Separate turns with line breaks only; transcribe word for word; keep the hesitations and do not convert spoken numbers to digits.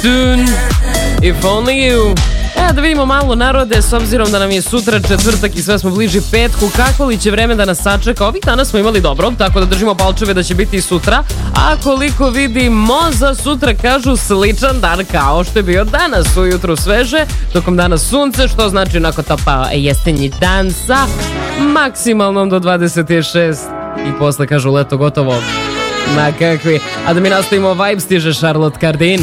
Tune, If Only You. E, da vidimo malo narode, s obzirom da nam je sutra četvrtak i sve smo bliži petku, kako li će vreme da nas sačeka? Ovih dana smo imali dobro, tako da držimo palčeve da će biti i sutra, a koliko vidimo za sutra kažu sličan dan kao što je bio danas, ujutru sveže, tokom dana sunce, što znači onako tapa jesenji dan sa maksimalnom do dvadeset šest i posle kažu leto gotovo. Ma kakvi, a da mi nastavimo vibe, stiže Charlotte Cardin.